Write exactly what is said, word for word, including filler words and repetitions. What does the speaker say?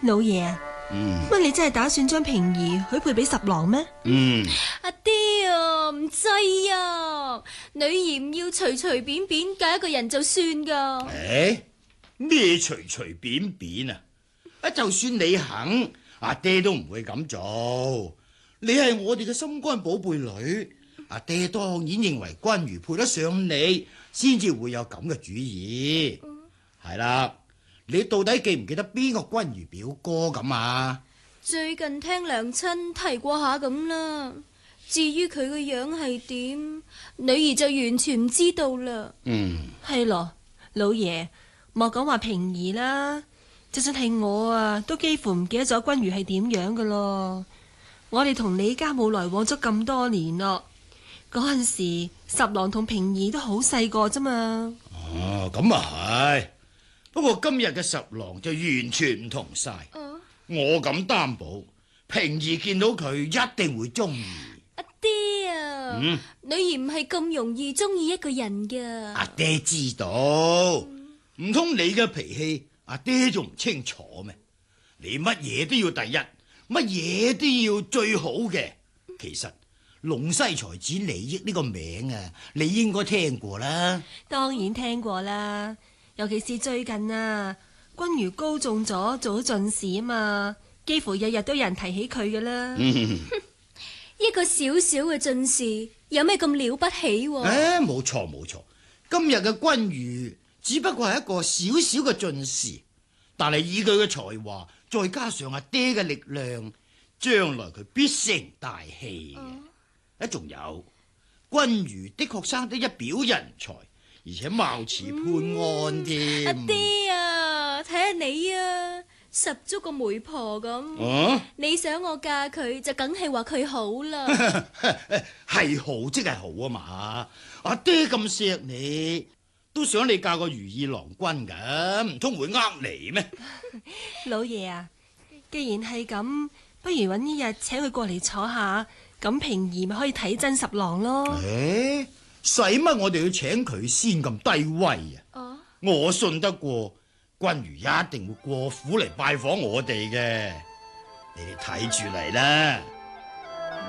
老爺啊， 嗯， 乜你真係打算將平兒許配俾十郎咩？ 嗯， 阿爹啊，唔制啊！女兒唔要隨隨便便嫁一個人就算噶。 誒，咩隨隨便便啊？啊，就算你肯，阿爹都唔會咁做。你係我哋嘅心肝寶貝女，阿爹當然認為君如配得上你，先至會有咁嘅主意。係啦、嗯，你到底記唔記得邊個君如表哥咁啊？ 最近聽娘親提過下咁啦。至於佢個樣係點，女兒就完全唔知道啦。 嗯， 係咯，老爺莫講話平兒啦，就算係我啊，都幾乎唔記得咗君如係點樣噶咯。我哋同李家冇來往咗咁多年咯，嗰陣時十郎同平兒都好細個啫嘛。 哦，咁啊係。不過今日嘅十郎就完全唔同晒。 啊、 我敢擔保，平兒見到佢一定會中意。 阿爹啊， 嗯、 女兒唔係咁容易中意一個人噶。 阿爹知道，唔通你嘅脾氣阿爹仲唔清楚咩？你乜嘢都要第一，乜嘢都要最好嘅。其實隴西才子李益呢個名啊，你應該聽過啦。 當然聽過啦，尤其是最近啊，君如高中咗，做咗進士啊嘛，幾乎日日都有人提起佢㗎啦。 嗯一個小小嘅進士有咩咁了不起？ 誒，冇錯冇錯，今日嘅君如只不過係一個小小嘅進士，但係以佢嘅才華，再加上阿爹嘅力量，將來佢必成大器嘅。誒，仲有君如的確生得一表人才，而且貌似潘安添。 阿爹啊，睇下你啊，十足個媒婆咁。 啊， 你想我嫁佢，就梗係話佢好啦。 係好即係好啊嘛！阿爹咁錫你，都想你嫁個如意郎君噶，唔通會呃你咩？ 老爺啊，既然係咁，不如揾一日請佢過嚟坐下，咁平兒咪可以睇真十郎咯。 誒，使乜我哋要請佢先咁低威啊？ 哦， 我信得過君如一定會過府嚟拜訪我哋嘅，你哋睇住嚟啦。